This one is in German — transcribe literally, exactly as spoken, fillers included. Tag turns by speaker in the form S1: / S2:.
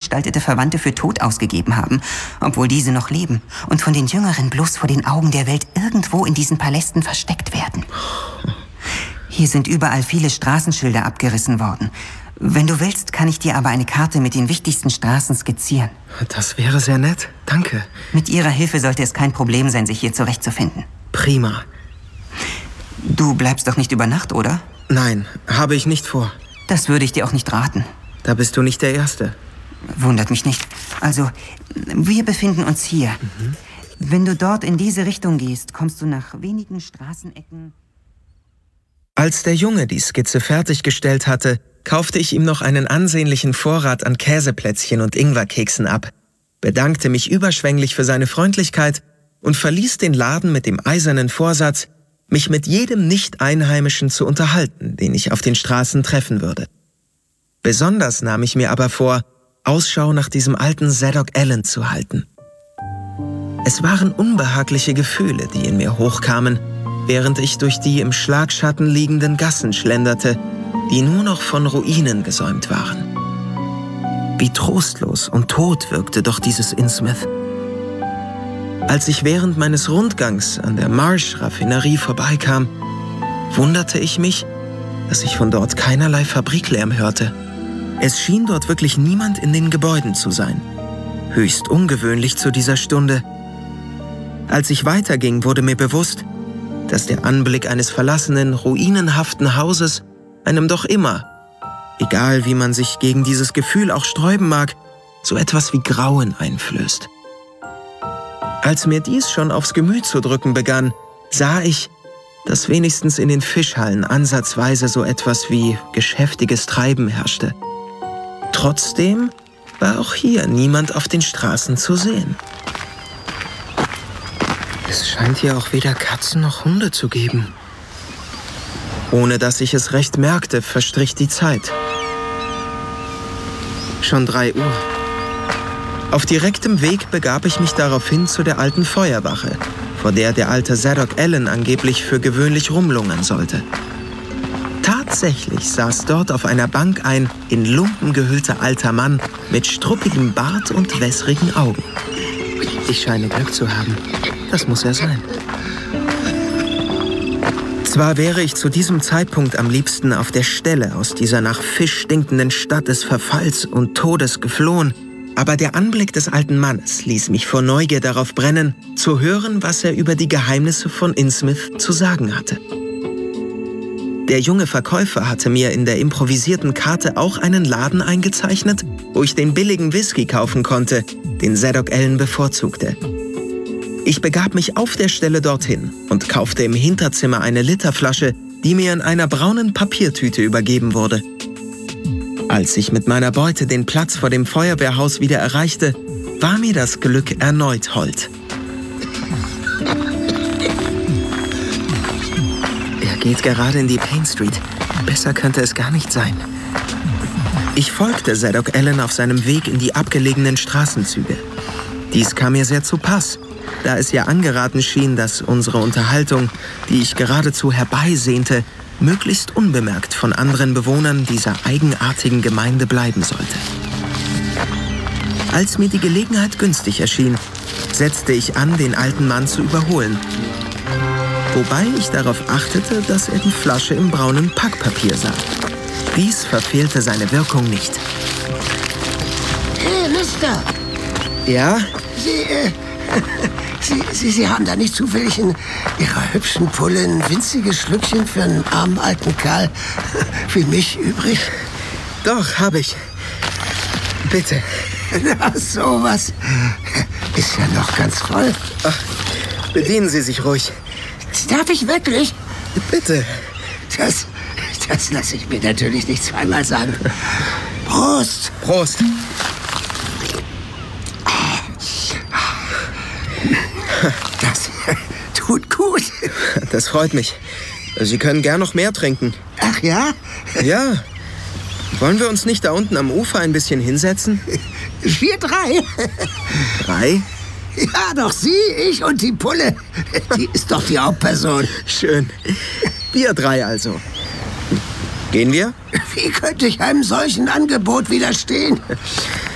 S1: verunstaltete Verwandte für tot ausgegeben haben, obwohl diese noch leben und von den Jüngeren bloß vor den Augen der Welt irgendwo in diesen Palästen versteckt werden. Hier sind überall viele Straßenschilder abgerissen worden. Wenn du willst, kann ich dir aber eine Karte mit den wichtigsten Straßen skizzieren.
S2: Das wäre sehr nett, danke.
S1: Mit ihrer Hilfe sollte es kein Problem sein, sich hier zurechtzufinden.
S2: Prima.
S1: Du bleibst doch nicht über Nacht, oder?
S2: Nein, habe ich nicht vor.
S1: Das würde ich dir auch nicht raten.
S2: Da bist du nicht der Erste.
S1: Wundert mich nicht. Also, wir befinden uns hier. Mhm. Wenn du dort in diese Richtung gehst, kommst du nach wenigen Straßenecken...
S2: Als der Junge die Skizze fertiggestellt hatte, kaufte ich ihm noch einen ansehnlichen Vorrat an Käseplätzchen und Ingwerkeksen ab, bedankte mich überschwänglich für seine Freundlichkeit und verließ den Laden mit dem eisernen Vorsatz, mich mit jedem Nicht-Einheimischen zu unterhalten, den ich auf den Straßen treffen würde. Besonders nahm ich mir aber vor, Ausschau nach diesem alten Zadok Allen zu halten. Es waren unbehagliche Gefühle, die in mir hochkamen, während ich durch die im Schlagschatten liegenden Gassen schlenderte, die nur noch von Ruinen gesäumt waren. Wie trostlos und tot wirkte doch dieses Innsmouth. Als ich während meines Rundgangs an der Marsh-Raffinerie vorbeikam, wunderte ich mich, dass ich von dort keinerlei Fabriklärm hörte. Es schien dort wirklich niemand in den Gebäuden zu sein. Höchst ungewöhnlich zu dieser Stunde. Als ich weiterging, wurde mir bewusst, dass der Anblick eines verlassenen, ruinenhaften Hauses einem doch immer, egal wie man sich gegen dieses Gefühl auch sträuben mag, so etwas wie Grauen einflößt. Als mir dies schon aufs Gemüt zu drücken begann, sah ich, dass wenigstens in den Fischhallen ansatzweise so etwas wie geschäftiges Treiben herrschte. Trotzdem war auch hier niemand auf den Straßen zu sehen. Es scheint hier auch weder Katzen noch Hunde zu geben. Ohne dass ich es recht merkte, verstrich die Zeit. Schon drei Uhr. Auf direktem Weg begab ich mich daraufhin zu der alten Feuerwache, vor der der alte Zadok Allen angeblich für gewöhnlich rumlungern sollte. Tatsächlich saß dort auf einer Bank ein in Lumpen gehüllter alter Mann mit struppigem Bart und wässrigen Augen. Ich scheine Glück zu haben. Das muss er sein. Zwar wäre ich zu diesem Zeitpunkt am liebsten auf der Stelle aus dieser nach Fisch stinkenden Stadt des Verfalls und Todes geflohen, aber der Anblick des alten Mannes ließ mich vor Neugier darauf brennen, zu hören, was er über die Geheimnisse von Innsmouth zu sagen hatte. Der junge Verkäufer hatte mir in der improvisierten Karte auch einen Laden eingezeichnet, wo ich den billigen Whisky kaufen konnte, den Zadok Allen bevorzugte. Ich begab mich auf der Stelle dorthin und kaufte im Hinterzimmer eine Literflasche, die mir in einer braunen Papiertüte übergeben wurde. Als ich mit meiner Beute den Platz vor dem Feuerwehrhaus wieder erreichte, war mir das Glück erneut hold. Er geht gerade in die Payne Street. Besser könnte es gar nicht sein. Ich folgte Zadok Allen auf seinem Weg in die abgelegenen Straßenzüge. Dies kam mir sehr zu Pass, da es ja angeraten schien, dass unsere Unterhaltung, die ich geradezu herbeisehnte, möglichst unbemerkt von anderen Bewohnern dieser eigenartigen Gemeinde bleiben sollte. Als mir die Gelegenheit günstig erschien, setzte ich an, den alten Mann zu überholen. Wobei ich darauf achtete, dass er die Flasche im braunen Packpapier sah. Dies verfehlte seine Wirkung nicht.
S3: Hey, Mister!
S2: Ja?
S3: Sie, äh, Sie, Sie, Sie haben da nicht zufällig in Ihrer hübschen Pulle ein winziges Schlückchen für einen armen alten Kerl wie mich übrig?
S2: Doch, habe ich. Bitte.
S3: Na, sowas ist ja noch ganz voll.
S2: Ach, bedienen Sie sich ruhig.
S3: Darf ich wirklich?
S2: Bitte.
S3: Das, das lasse ich mir natürlich nicht zweimal sagen. Prost!
S2: Prost!
S3: Das tut gut.
S2: Das freut mich. Sie können gern noch mehr trinken.
S3: Ach ja?
S2: Ja. Wollen wir uns nicht da unten am Ufer ein bisschen hinsetzen?
S3: Wir drei.
S2: Drei?
S3: Ja, doch Sie, ich und die Pulle. Die ist doch die Hauptperson.
S2: Schön. Wir drei also. Gehen wir?
S3: Wie könnte ich einem solchen Angebot widerstehen?